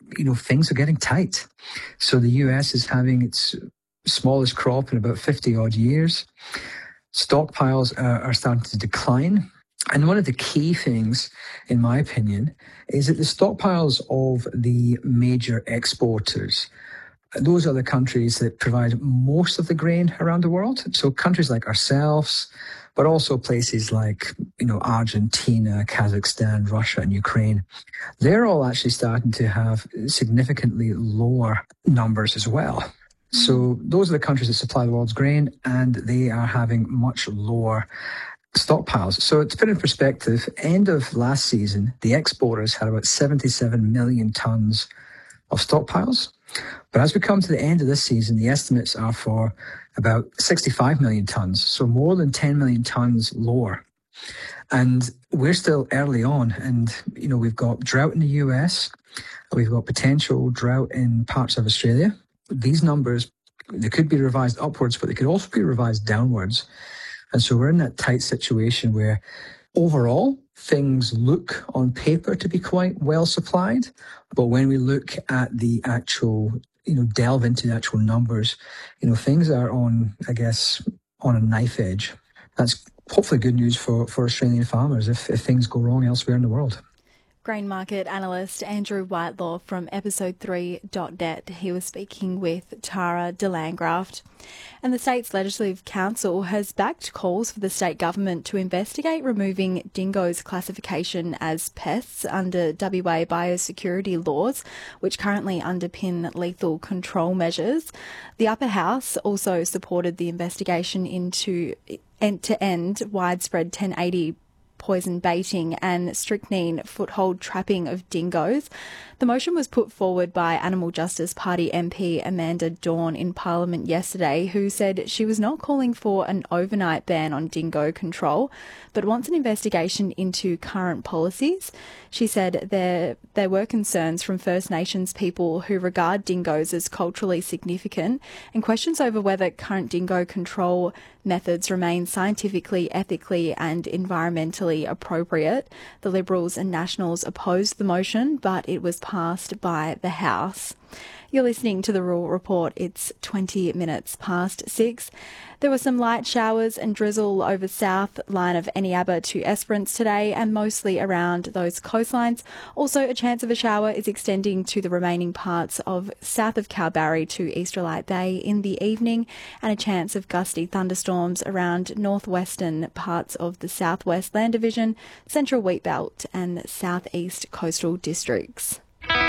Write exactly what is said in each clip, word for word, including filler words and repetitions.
you know, things are getting tight. So the U S is having its smallest crop in about fifty odd years. Stockpiles are, are starting to decline. And one of the key things, in my opinion, is that the stockpiles of the major exporters, those are the countries that provide most of the grain around the world. So countries like ourselves, but also places like, you know, Argentina, Kazakhstan, Russia, and Ukraine, they're all actually starting to have significantly lower numbers as well. So those are the countries that supply the world's grain, and they are having much lower stockpiles. So to put in perspective, end of last season, the exporters had about seventy-seven million tons of stockpiles. But as we come to the end of this season, the estimates are for about sixty-five million tons, so more than ten million tons lower. And we're still early on, and you know, we've got drought in the U S, we've got potential drought in parts of Australia. These numbers, they could be revised upwards, but they could also be revised downwards. And so we're in that tight situation where overall things look on paper to be quite well supplied. But when we look at the actual, you know, delve into the actual numbers, you know, things are on, I guess, on a knife edge. That's hopefully good news for, for Australian farmers if, if things go wrong elsewhere in the world. Grain market analyst Andrew Whitelaw from episode three dot net. He was speaking with Tara de Landgraft. And the state's Legislative Council has backed calls for the state government to investigate removing dingoes' classification as pests under W A biosecurity laws, which currently underpin lethal control measures. The upper house also supported the investigation into end-to-end widespread ten eighty poison baiting and strychnine foothold trapping of dingoes. The motion was put forward by Animal Justice Party M P Amanda Dawn in Parliament yesterday, who said she was not calling for an overnight ban on dingo control, but wants an investigation into current policies. She said there there were concerns from First Nations people who regard dingoes as culturally significant, and questions over whether current dingo control methods remain scientifically, ethically and environmentally appropriate. The Liberals and Nationals opposed the motion, but it was passed by the House. You're listening to the Rural Report. It's twenty minutes past six. There were some light showers and drizzle over south line of Eneabba to Esperance today, and mostly around those coastlines. Also, a chance of a shower is extending to the remaining parts of south of Kalbarri to Easterlight Bay in the evening, and a chance of gusty thunderstorms around northwestern parts of the southwest land division, central wheatbelt and southeast coastal districts.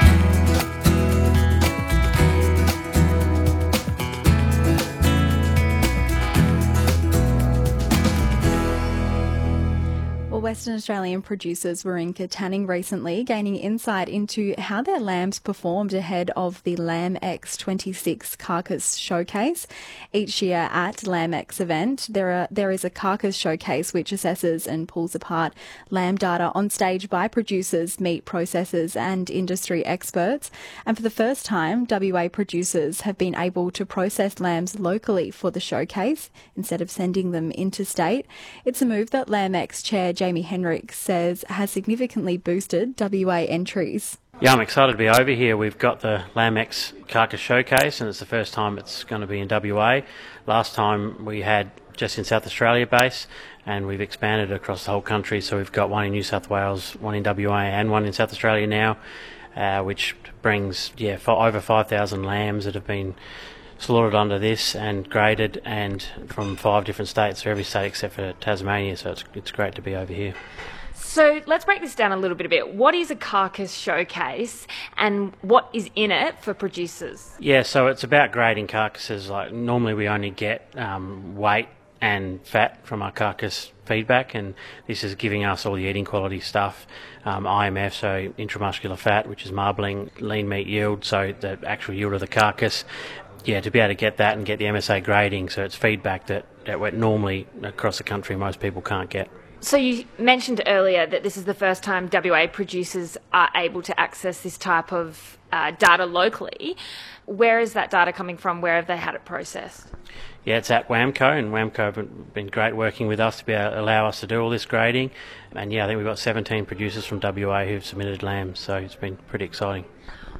Western Australian producers were in Katanning recently, gaining insight into how their lambs performed ahead of the LambX twenty-six Carcass Showcase. Each year at LambX event, there are there is a carcass showcase which assesses and pulls apart lamb data on stage by producers, meat processors and industry experts. And for the first time, W A producers have been able to process lambs locally for the showcase instead of sending them interstate. It's a move that LambX chair Jamie Henrik says has significantly boosted W A entries. Yeah, I'm excited to be over here. We've got the LambX Carcass Showcase, and it's the first time it's going to be in W A. Last time we had just in South Australia base, and we've expanded across the whole country. So we've got one in New South Wales, one in W A, and one in South Australia now, uh, which brings yeah for over five thousand lambs that have been slaughtered under this and graded, and from five different states, so every state except for Tasmania, so it's, it's great to be over here. So let's break this down a little bit a bit. What is a carcass showcase and what is in it for producers? Yeah, so it's about grading carcasses. Like normally we only get um, weight and fat from our carcass feedback, and this is giving us all the eating quality stuff, um, I M F, so intramuscular fat, which is marbling, lean meat yield, so the actual yield of the carcass. Yeah, to be able to get that and get the M S A grading, so it's feedback that, that normally across the country most people can't get. So you mentioned earlier that this is the first time W A producers are able to access this type of uh, data locally. Where is that data coming from? Where have they had it processed? Yeah, it's at WAMCO, and WAMCO have been great working with us to be able to allow us to do all this grading. And yeah, I think we've got seventeen producers from W A who've submitted lambs, so it's been pretty exciting.